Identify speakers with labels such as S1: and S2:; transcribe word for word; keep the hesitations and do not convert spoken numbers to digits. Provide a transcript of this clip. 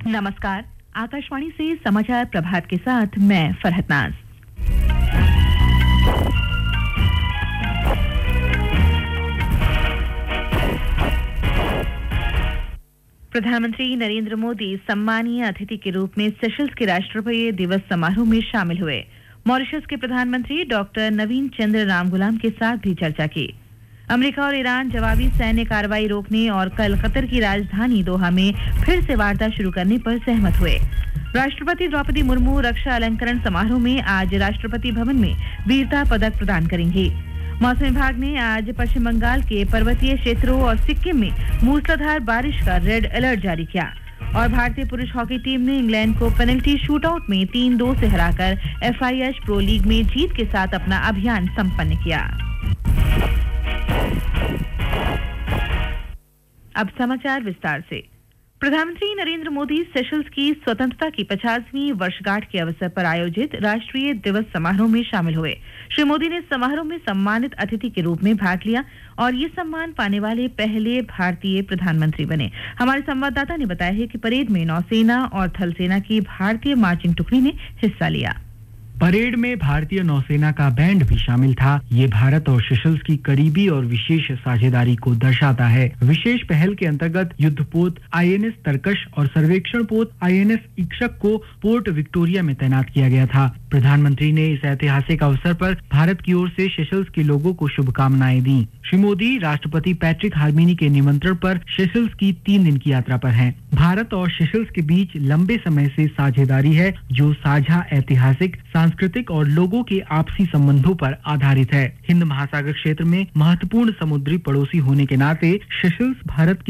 S1: नमस्कार, आकाशवाणी से समाचार प्रभात के साथ मैं फरहत नाज। प्रधानमंत्री नरेंद्र मोदी सम्मानीय अतिथि के रूप में सेशल्स के राष्ट्रपति दिवस समारोह में शामिल हुए। मॉरिशस के प्रधानमंत्री डॉक्टर नवीन चंद्र रामगुलाम के साथ भी चर्चा की। अमेरिका और ईरान जवाबी सैन्य कार्रवाई रोकने और कल कतर की राजधानी दोहा में फिर से वार्ता शुरू करने पर सहमत हुए। राष्ट्रपति द्रौपदी मुर्मू रक्षा अलंकरण समारोह में आज राष्ट्रपति भवन में वीरता पदक प्रदान करेंगी। मौसम विभाग ने आज पश्चिम बंगाल के पर्वतीय क्षेत्रों और सिक्किम में मूसलाधार बारिश का रेड अलर्ट जारी किया। और भारतीय पुरुष हॉकी टीम ने इंग्लैंड को पेनल्टी शूटआउट में तीन दो से हराकर F I H pro league में जीत के साथ अपना अभियान संपन्न किया। अब समाचार विस्तार से। प्रधानमंत्री नरेंद्र मोदी सेशल्स की स्वतंत्रता की पचासवीं वर्षगांठ के अवसर पर आयोजित राष्ट्रीय दिवस समारोह में शामिल हुए। श्री मोदी ने समारोह में सम्मानित अतिथि के रूप में भाग लिया और ये सम्मान पाने वाले पहले भारतीय प्रधानमंत्री बने। हमारे संवाददाता ने बताया है कि परेड में नौसेना और थल सेना की भारतीय मार्चिंग टुकड़ी ने हिस्सा लिया।
S2: परेड में भारतीय नौसेना का बैंड भी शामिल था। ये भारत और सेशल्स की करीबी और विशेष साझेदारी को दर्शाता है। विशेष पहल के अंतर्गत युद्धपोत आई एन एस तरकश और सर्वेक्षण पोत आई एन एस इक्षक को पोर्ट विक्टोरिया में तैनात किया गया था। प्रधानमंत्री ने इस ऐतिहासिक अवसर पर भारत की ओर से सेशल्स के लोगों को शुभकामनाएं दी। श्री मोदी राष्ट्रपति पैट्रिक हार्मिनी के निमंत्रण पर सेशल्स की तीन दिन की यात्रा पर हैं। भारत और सेशल्स के बीच लंबे समय से साझेदारी है, जो साझा ऐतिहासिक, सांस्कृतिक और लोगों के आपसी संबंधों पर आधारित है। हिंद महासागर क्षेत्र में महत्वपूर्ण समुद्री पड़ोसी होने के नाते सेशल्स भारत के